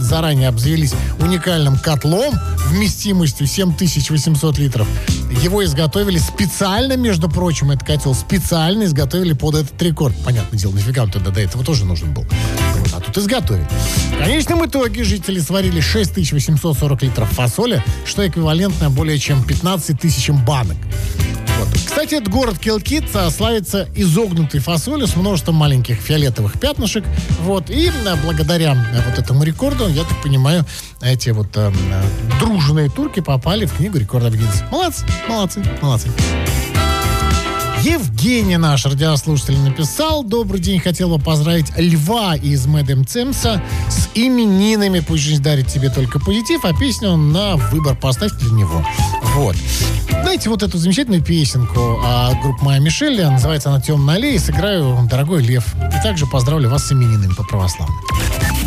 заранее обзавелись уникальным котлом вместимостью 7800 литров. Его изготовили специально, между прочим, этот котел специально изготовили под этот рекорд. Понятное дело, нафига он тогда до этого тоже нужен был. Вот, а тут изготовили. В конечном итоге жители сварили 6840 литров фасоли, что эквивалентно более чем 15 тысячам банок. Вот. Кстати, этот город Килкит славится изогнутой фасолью с множеством маленьких фиолетовых пятнышек. Вот. И благодаря вот этому рекорду, я так понимаю, эти вот дружные турки попали в книгу рекордов Гиннесса. Молодцы. Евгений, наш радиослушатель, написал: добрый день, хотел бы поздравить Льва из Медемцемса с именинами. Пусть жизнь дарит тебе только позитив, а песню на выбор поставь для него. Вот. Знаете, вот эту замечательную песенку группы «Моя Мишель», называется она «Темная аллея», сыграю «Дорогой Лев». И также поздравлю вас с именинами по православному.